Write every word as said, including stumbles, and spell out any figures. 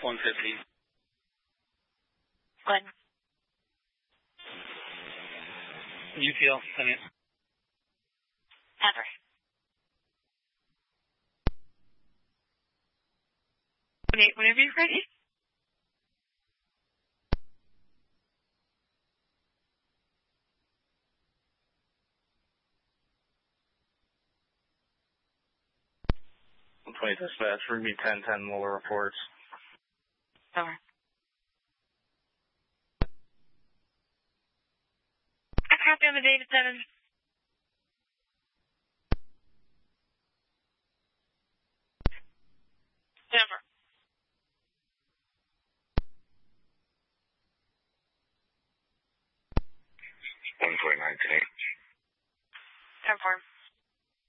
one fifty. Glenn. U T L, send it. Ever. Whenever you're ready. one twenty dispatch, read me ten ten Molar reports. Over. I copy on the David seven. Denver. one twenty-nine tank. Confirm.